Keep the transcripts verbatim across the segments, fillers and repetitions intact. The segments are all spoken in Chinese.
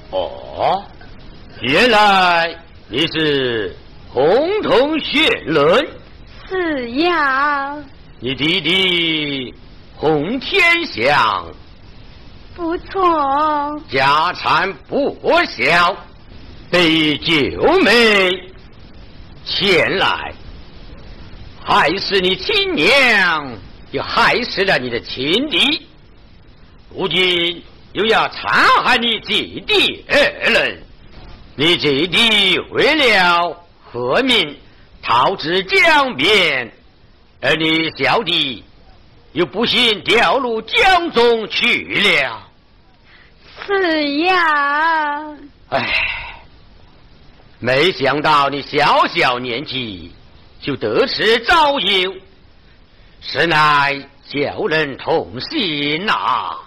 哦，原来你是洪同学人。 是呀。 你弟弟洪天祥不错， 家产不小，被九妹前来，害死你亲娘，又害死了你的亲弟，如今又要残害你姐弟二人。你姐弟为了和民逃至江边，而你小弟又不幸掉入江中去了。 是呀。 唉，没想到你小小年纪就得此遭忧，实乃叫人痛心呐、啊！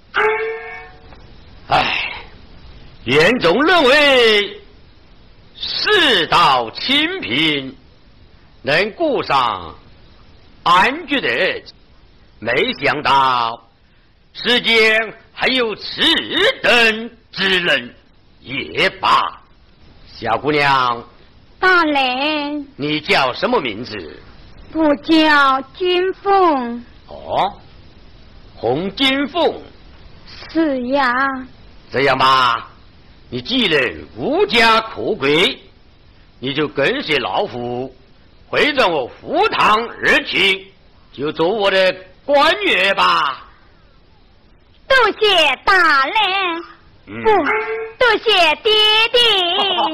唉，袁总认为世道清平，能过上安居的日子，没想到世间还有此等之人也罢。小姑娘， 大人， 你叫什么名字？ 我叫金凤。 哦，洪金凤。 是呀。 这样吧，你既然无家可归，你就跟随老夫回到我福堂而去，就做我的官员吧。 多谢大人。 嗯、 不，多谢爹爹。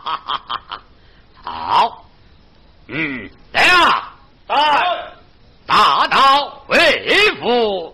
好，嗯，来啊，来，大刀为夫。